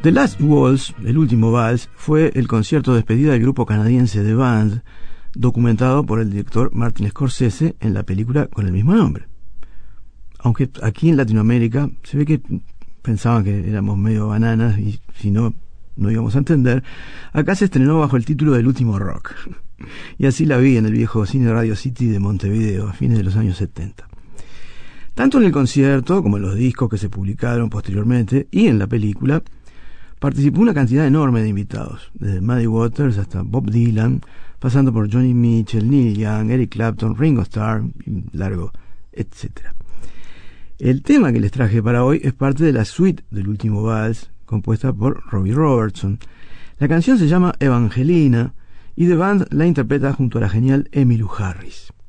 The Last Waltz, el último vals, fue el concierto de despedida del grupo canadiense The Band, documentado por el director Martin Scorsese en la película con el mismo nombre. Aunque aquí en Latinoamérica se ve que pensaban que éramos medio bananas y si no, no íbamos a entender, acá se estrenó bajo el título del último rock. Y así la vi en el viejo Cine Radio City de Montevideo a fines de los años 70. Tanto en el concierto como en los discos que se publicaron posteriormente y en la película, participó una cantidad enorme de invitados, desde Muddy Waters hasta Bob Dylan, pasando por Joni Mitchell, Neil Young, Eric Clapton, Ringo Starr, y largo, etc. El tema que les traje para hoy es parte de la suite del último vals, compuesta por Robbie Robertson. La canción se llama Evangelina y The Band la interpreta junto a la genial Emmylou Harris.